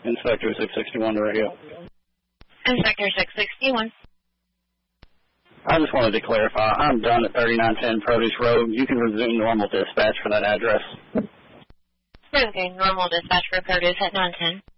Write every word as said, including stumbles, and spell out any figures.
Inspector six sixty-one to radio. Inspector six sixty-one. I just wanted to clarify. I'm done at thirty-nine ten Produce Road. You can resume normal dispatch for that address. Okay, normal dispatch for Produce at nine ten.